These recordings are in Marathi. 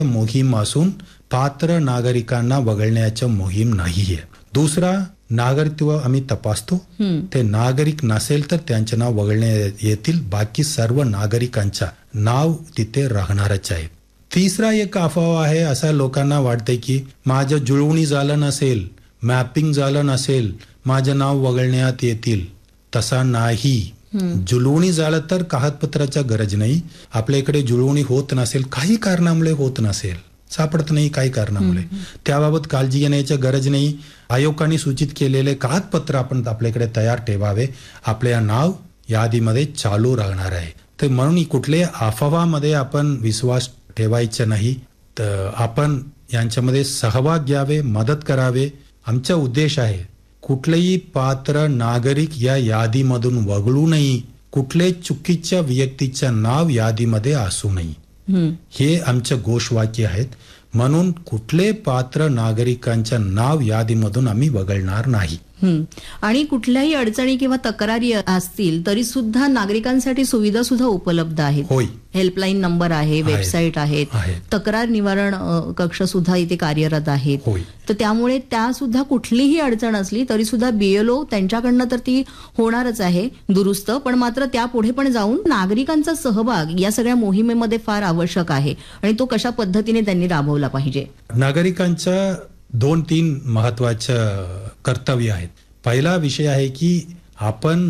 मोहीम असून पात्र नागरिकांना वगळण्याची मोहीम नाहीये. दुसरा, नागरिकत्व आम्ही तपासतो. ते नागरिक नसेल तर त्यांचे नाव वगळण्यात येतील. बाकी सर्व नागरिकांच्या नाव तिथे राहणारच आहे. तिसरा एक अफवा आहे, असा लोकांना वाटते की माझं जुळवणी झालं नसेल, मॅपिंग झालं नसेल, माझं नाव वगळण्यात येतील. तसा नाही. जुळवणी झालं तर कागदपत्राची गरज नाही. आपल्याकडे जुळवणी होत नसेल, काही कारणामुळे होत नसेल, सापडत नाही काही कारणामुळे, त्याबाबत काळजी घेण्याची गरज नाही. आयोगाने सूचित केलेले कागदपत्र आपण आपल्याकडे तयार ठेवावे. आपल्या नाव यादीमध्ये चालू राहणार आहे. तर म्हणून कुठल्याही अफवामध्ये आपण विश्वास ठेवायचा नाही. तर आपण यांच्यामध्ये सहभाग घ्यावे, मदत करावे. आमचा उद्देश आहे कुठलेही पात्र नागरिक या यादीमधून वगळू नये, कुठल्याही चुकीच्या व्यक्तीचं नाव यादीमध्ये असू नये, हे आमचे घोषवाक्य आहेत. म्हणून कुठले पात्र नागरिकांच्या नाव यादीमधून आम्ही वगळणार नाही. आणि कुठल्याही अडचणी किंवा तक्रारी असतील तरी सुद्धा नागरिकांसाठी सुविधा सुद्धा उपलब्ध आहेत. होय, हेल्पलाईन नंबर आहे, वेबसाईट आहेत, तक्रार निवारण कक्ष सुद्धा इथे कार्यरत आहेत. तर त्यामुळे त्या सुद्धा कुठलीही अडचण असली तरी सुद्धा BLO त्यांच्याकडनं तर ती होणारच आहे दुरुस्त. पण मात्र त्यापुढे पण जाऊन नागरिकांचा सहभाग या सगळ्या मोहिमेमध्ये फार आवश्यक आहे आणि तो कशा पद्धतीने त्यांनी राबवला पाहिजे. नागरिकांच्या 2-3 महत्वाचे कर्तव्य आहेत. पहिला विषय आहे की आपण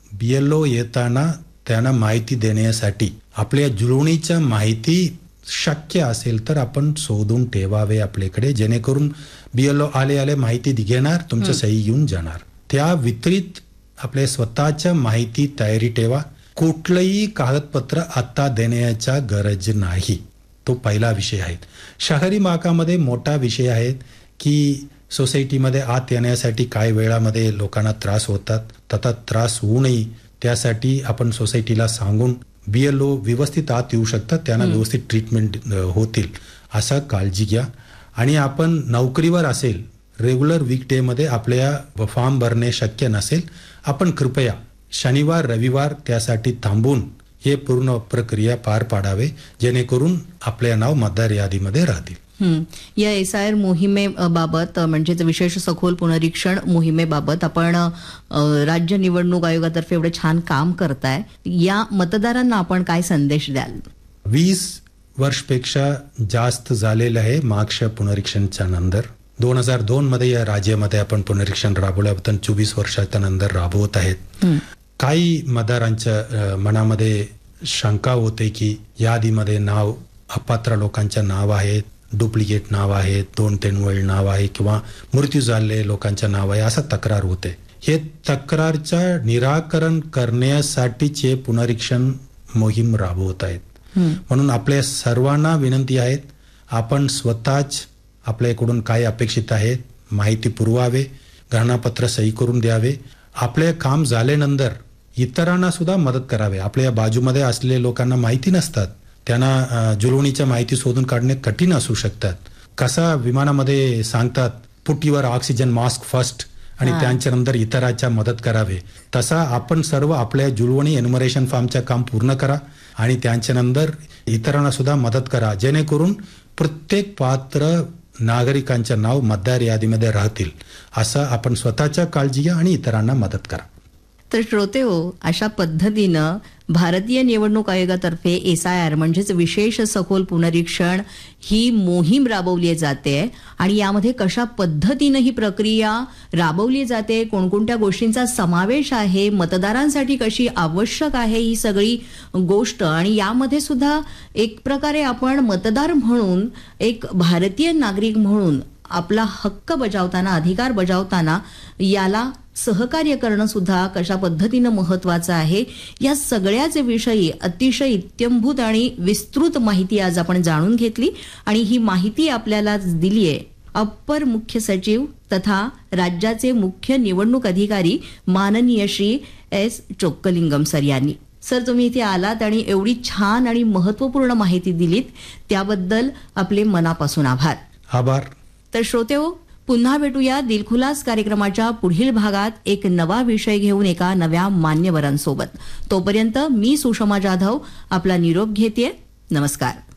BLO येताना त्यांना माहिती देण्यासाठी आपल्या जुळवणीच्या माहिती शक्य असेल तर आपण शोधून ठेवावे आपल्याकडे, जेणेकरून BLO आले माहिती घेणार, तुमचं सही घेऊन जाणार. त्या वितरित आपल्या स्वतःच्या माहिती तयारी ठेवा. कुठलंही कागदपत्र आता देण्याच्या गरज नाही. तो पहिला विषय आहे. शहरी भागामध्ये मोठा विषय आहे की सोसायटीमध्ये आत येण्यासाठी काही वेळामध्ये लोकांना त्रास होतात. तसा त्रास होऊ नये त्यासाठी आपण सोसायटीला सांगून BLO व्यवस्थित आत येऊ शकतात, त्यांना व्यवस्थित ट्रीटमेंट होतील असा काळजी घ्या. आणि आपण नोकरीवर असेल, रेग्युलर वीकडे आपल्या फॉर्म भरणे शक्य नसेल, आपण कृपया शनिवार रविवार त्यासाठी थांबून हे पूर्ण प्रक्रिया पार पाडावे, जेणेकरून आपल्या नाव मतदार यादीमध्ये राहतील. या SIR मोहिमेबाबत म्हणजेच विशेष सखोल पुनरीक्षण मोहिमेबाबत आपण राज्य निवडणूक आयोगातर्फे एवढे छान काम करताय, या मतदारांना आपण काय संदेश द्याल? 20 वर्षपेक्षा जास्त झालेलं आहे मागच्या पुनरीक्षणच्या नंतर. 2002 मध्ये या राज्यामध्ये आपण पुनरीक्षण राबवल्याबद्दल 24 वर्षाच्या नंतर राबवत आहेत. काही मतदारांच्या मनामध्ये शंका होते की यादीमध्ये नाव अपात्र लोकांच्या नाव आहेत, डुप्लिकेट नाव आहे, 2-3 वेळ नाव आहे किंवा मृत्यू झालेले लोकांच्या नाव आहे, असा तक्रार होते. हे तक्रारचं निराकरण करण्यासाठीच हे पुनरीक्षण मोहीम राबवत आहेत. म्हणून आपल्या सर्वांना विनंती आहे, आपण स्वतःच आपल्याकडून काय अपेक्षित आहे माहिती पुरवावे, घटनापत्र सही करून द्यावे. आपले काम झाल्यानंतर इतरांना सुद्धा मदत करावे. आपल्या बाजूमध्ये असलेल्या लोकांना माहिती नसतात, त्यांना जुळवणीच्या माहिती शोधून काढणे कठीण असू शकतात. कसा विमानामध्ये सांगतात पुटीवर ऑक्सिजन मास्क फर्स्ट आणि त्यांच्यानंतर इतरांच्या मदत करावे, तसा आपण सर्व आपल्या जुळवणी एन्युमरेशन फॉर्मचं काम पूर्ण करा आणि त्यांच्यानंतर इतरांना सुद्धा मदत करा, जेणेकरून प्रत्येक पात्र नागरिकांचे नाव मतदार यादीमध्ये राहतील. असं आपण स्वतःच्या काळजी घ्या आणि इतरांना मदत करा. तर श्रोते हो, अशा पद्धतीनं भारतीय निवडणूक आयोगातर्फे SIR म्हणजेच विशेष सखोल पुनरीक्षण ही मोहीम राबवली जाते आणि यामध्ये कशा पद्धतीनं ही प्रक्रिया राबवली जाते, कोणकोणत्या गोष्टींचा समावेश आहे, मतदारांसाठी कशी आवश्यक आहे ही सगळी गोष्ट, आणि यामध्ये सुद्धा एक प्रकारे आपण मतदार म्हणून, एक भारतीय नागरिक म्हणून आपला हक्क बजावताना, अधिकार बजावताना याला सहकार्य करणं सुद्धा कशा पद्धतीनं महत्वाचं आहे, या सगळ्याच विषयी अतिशय इत्यंभूत आणि विस्तृत माहिती आज आपण जाणून घेतली. आणि ही माहिती आपल्याला दिली आहे अप्पर मुख्य सचिव तथा राज्याचे मुख्य निवडणूक अधिकारी माननीय श्री S. चोक्कलिंगम सर यांनी. सर, तुम्ही इथे आलात आणि एवढी छान आणि महत्वपूर्ण माहिती दिलीत त्याबद्दल आपले मनापासून आभार. आभार. तर श्रोते हो, पुन्हा भेटूया दिलखुलास कार्यक्रमाच्या पुढील भागात एक नवा विषय घेऊन एका नव्या मान्यवरांसोबत. तोपर्यंत मी सुषमा जाधव आपला निरोप घेते. नमस्कार.